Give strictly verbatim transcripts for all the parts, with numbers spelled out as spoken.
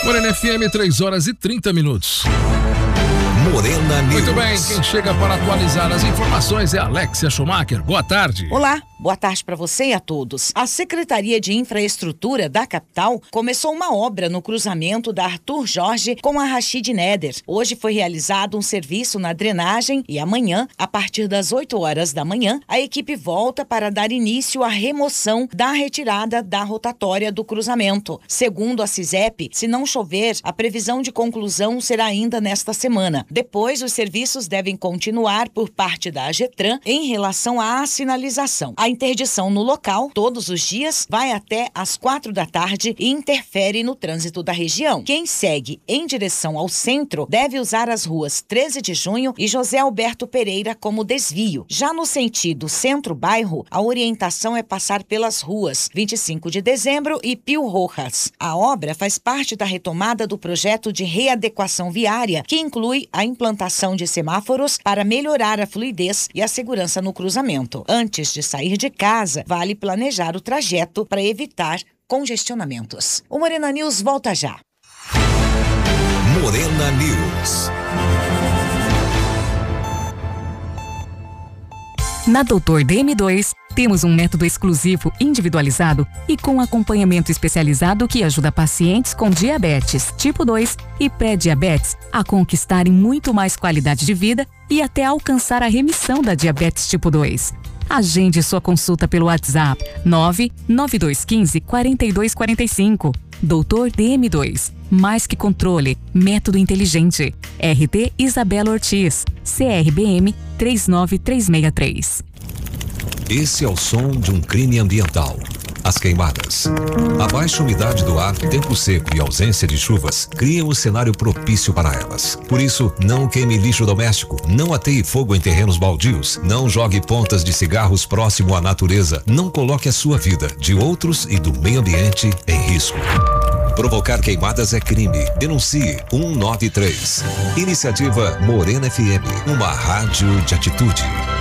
Morena F M, três horas e trinta minutos. Morena News. Muito bem, quem chega para atualizar as informações é Alexia Schumacher. Boa tarde. Olá, boa tarde para você e a todos. A Secretaria de Infraestrutura da capital começou uma obra no cruzamento da Arthur Jorge com a Rashid Neder. Hoje foi realizado um serviço na drenagem e amanhã, a partir das oito horas da manhã, a equipe volta para dar início à remoção da retirada da rotatória do cruzamento. Segundo a CISEP, se não chover, a previsão de conclusão será ainda nesta semana. Depois, os serviços devem continuar por parte da AGETRAN em relação à sinalização. A interdição no local, todos os dias, vai até às quatro da tarde e interfere no trânsito da região. Quem segue em direção ao centro deve usar as ruas treze de junho e José Alberto Pereira como desvio. Já no sentido centro-bairro, a orientação é passar pelas ruas vinte e cinco de dezembro e Pio Rojas. A obra faz parte da retomada do projeto de readequação viária, que inclui a implantação de semáforos para melhorar a fluidez e a segurança no cruzamento. Antes de sair de casa, vale planejar o trajeto para evitar congestionamentos. O Morena News volta já. Morena News. Na Doutor D M dois, temos um método exclusivo, individualizado e com acompanhamento especializado que ajuda pacientes com diabetes tipo dois e pré-diabetes a conquistarem muito mais qualidade de vida e até alcançar a remissão da diabetes tipo dois. Agende sua consulta pelo WhatsApp nove nove dois um cinco, quatro dois quatro cinco. Doutor D M dois. Mais que controle, método inteligente. R T Isabela Ortiz, C R B M três nove três seis três. Esse é o som de um crime ambiental. As queimadas. A baixa umidade do ar, tempo seco e ausência de chuvas criam o cenário propício para elas. Por isso, não queime lixo doméstico, não ateie fogo em terrenos baldios, não jogue pontas de cigarros próximo à natureza, não coloque a sua vida, de outros e do meio ambiente em risco. Provocar queimadas é crime. Denuncie um nove três. Iniciativa Morena F M, uma rádio de atitude.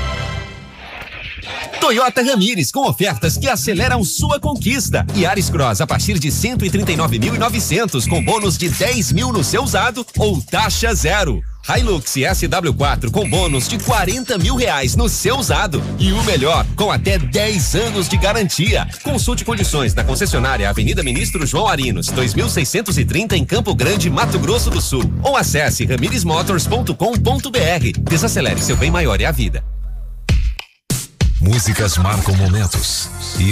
Toyota Ramires, com ofertas que aceleram sua conquista. Yaris Cross a partir de cento e trinta e nove mil e novecentos, com bônus de dez mil no seu usado ou taxa zero. Hilux S W quatro com bônus de quarenta mil reais no seu usado. E o melhor, com até dez anos de garantia. Consulte condições na concessionária Avenida Ministro João Arinos, dois mil seiscentos e trinta em Campo Grande, Mato Grosso do Sul. Ou acesse ramires motors ponto com ponto br. Desacelere, seu bem maior é a vida. Músicas marcam momentos. E